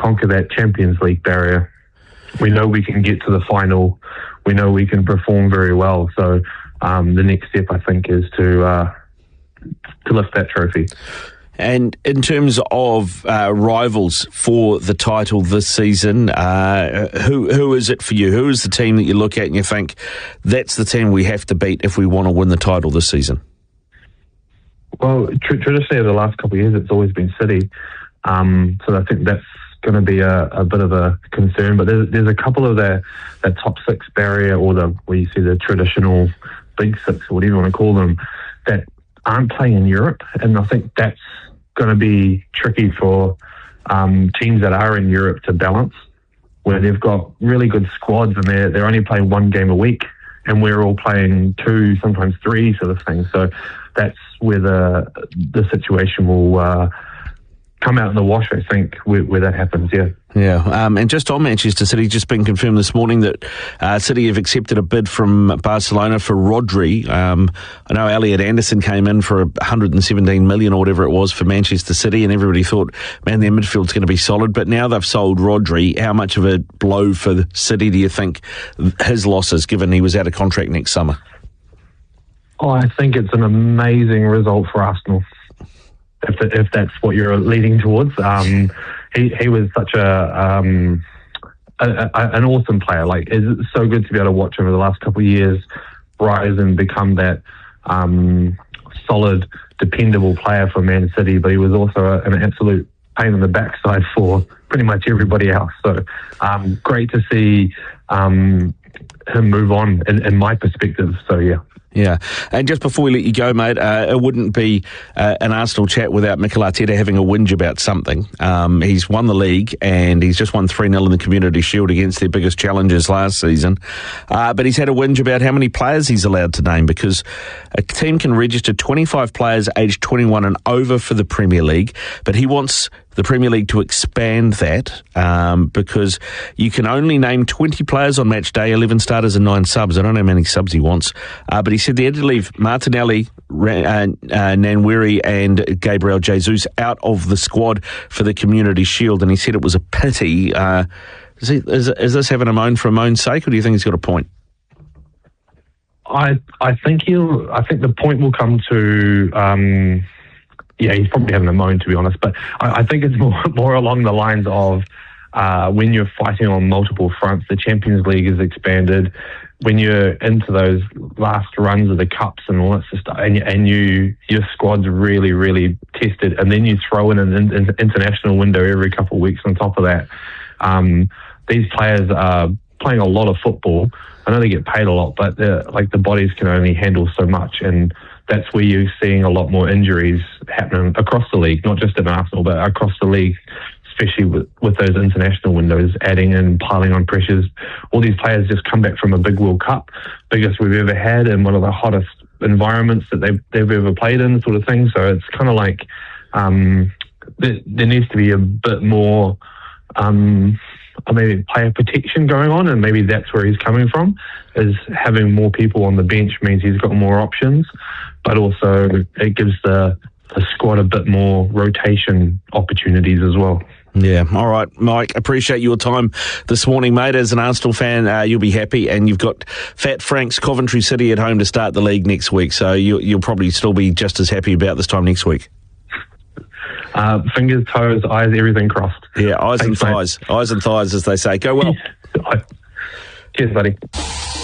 conquer that Champions League barrier. We know we can get to the final. We know we can perform very well. So the next step, I think, is to lift that trophy. And in terms of rivals for the title this season, who is it for you? Who is the team that you look at and you think, that's the team we have to beat if we want to win the title this season? Well, traditionally over the last couple of years, it's always been City. So I think that's going to be a bit of a concern. But there's a couple of that top six barrier, or where you see the traditional big six, or whatever you want to call them, that aren't playing in Europe. And I think that's going to be tricky for teams that are in Europe to balance, where they've got really good squads and they're only playing one game a week, and we're all playing two, sometimes three sort of thing. So that's where the situation will come out in the wash, I think, where that happens, yeah. Yeah, and just on Manchester City, just been confirmed this morning that City have accepted a bid from Barcelona for Rodri. I know Elliot Anderson came in for 117 million or whatever it was for Manchester City, and everybody thought, man, their midfield's going to be solid. But now they've sold Rodri. How much of a blow for City do you think his loss is, given he was out of contract next summer? Oh, I think it's an amazing result for Arsenal, if that's what you're leading towards. He was such an awesome player. Like, it's so good to be able to watch him over the last couple of years rise and become that solid, dependable player for Man City. But he was also an absolute pain in the backside for pretty much everybody else. So great to see him move on in my perspective. So yeah. Yeah, and just before we let you go, mate, it wouldn't be an Arsenal chat without Mikel Arteta having a whinge about something. He's won the league, and he's just won 3-0 in the Community Shield against their biggest challengers last season. But he's had a whinge about how many players he's allowed to name, because a team can register 25 players aged 21 and over for the Premier League, but he wants the Premier League to expand that because you can only name 20 players on match day, 11 starters and 9 subs. I don't know how many subs he wants, but he said they had to leave Martinelli, Nwaneri and Gabriel Jesus out of the squad for the Community Shield, and he said it was a pity. Is this having a moan for a moan's sake, or do you think he's got a point? I think the point will come to... yeah, he's probably having a moan, to be honest. But I think it's more along the lines of when you're fighting on multiple fronts, the Champions League is expanded. When you're into those last runs of the cups and all that sort of stuff, and your squad's really, really tested, and then you throw in an international window every couple of weeks on top of that. These players are playing a lot of football. I know they get paid a lot, but the bodies can only handle so much, and that's where you're seeing a lot more injuries happening across the league, not just in Arsenal, but across the league, especially with those international windows adding and piling on pressures. All these players just come back from a big World Cup, biggest we've ever had, in one of the hottest environments that they've ever played in, sort of thing. So it's kind of like there needs to be a bit more maybe player protection going on, and maybe that's where he's coming from, is having more people on the bench means he's got more options, but also it gives the squad a bit more rotation opportunities as well. Yeah, all right, Mike, appreciate your time this morning, mate. As an Arsenal fan, you'll be happy, and you've got Fat Frank's Coventry City at home to start the league next week, so you'll probably still be just as happy about this time next week. Fingers, toes, eyes, everything crossed. Yeah, eyes and thighs. Eyes and thighs, as they say. Go well. Cheers, buddy.